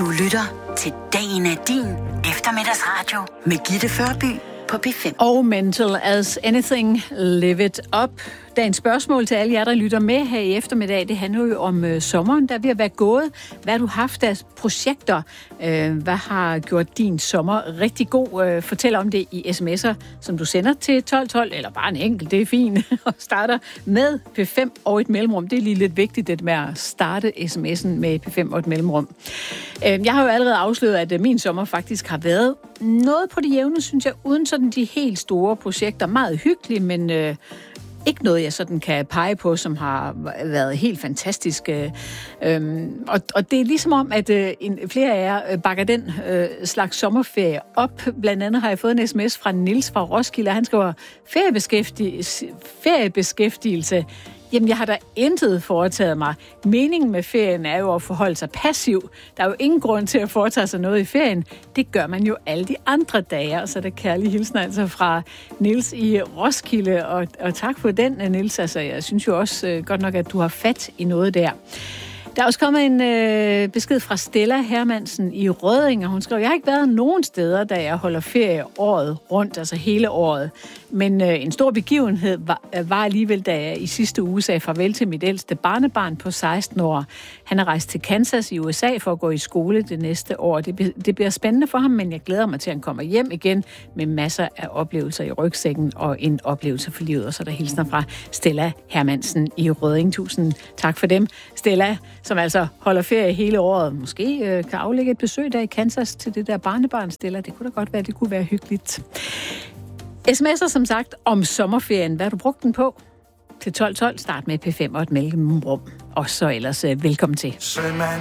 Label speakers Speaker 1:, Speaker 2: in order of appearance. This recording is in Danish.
Speaker 1: Du lytter til Dagen er din eftermiddagsradio med Gitte Førby på P5.
Speaker 2: Og Mental as Anything, Live It Up. Dagens spørgsmål til alle jer, der lytter med her i eftermiddag, det handler jo om sommeren, der er ved at være gået. Hvad har du haft af projekter? Hvad har gjort din sommer rigtig god? Fortæl om det i sms'er, som du sender til 1212, eller bare en enkelt, det er fint. Og starter med P5 og et mellemrum. Det er lige lidt vigtigt, det med at starte sms'en med P5 og et mellemrum. Jeg har jo allerede afsløret, at min sommer faktisk har været noget på det jævne, synes jeg, uden sådan de helt store projekter. Meget hyggelige, men ikke noget, jeg sådan kan pege på, som har været helt fantastisk. Og det er ligesom om, at flere af jer bakker den slags sommerferie op. Blandt andet har jeg fået en sms fra Niels fra Roskilde, og han skriver, feriebeskæftigelse. Jamen, jeg har da intet foretaget mig. Meningen med ferien er jo at forholde sig passiv. Der er jo ingen grund til at foretage sig noget i ferien. Det gør man jo alle de andre dage. Og så er der kærlige hilsen altså fra Niels i Roskilde. Og tak for den, Niels. Altså, jeg synes jo også godt nok, at du har fat i noget der. Der er også kommet en besked fra Stella Hermansen i Rødding, og hun skrev, jeg har ikke været nogen steder, da jeg holder ferie året rundt, altså hele året. Men en stor begivenhed var alligevel, da jeg i sidste uge sagde farvel til mit ældste barnebarn på 16 år. Han er rejst til Kansas i USA for at gå i skole det næste år. Det bliver spændende for ham, men jeg glæder mig til, at han kommer hjem igen med masser af oplevelser i rygsækken og en oplevelse for livet. Og så er der hilsner fra Stella Hermansen i Rødding. Tusind tak for dem. Stella, som altså holder ferie hele året, måske kan aflægge et besøg der i Kansas til det der barnebarn, Stella. Det kunne da godt være, det kunne være hyggeligt. SMS'er som sagt om sommerferien. Hvad har du brugt den på? Til 1212, start med P5 og et mellemrum. Og så ellers velkommen til.
Speaker 3: Sømand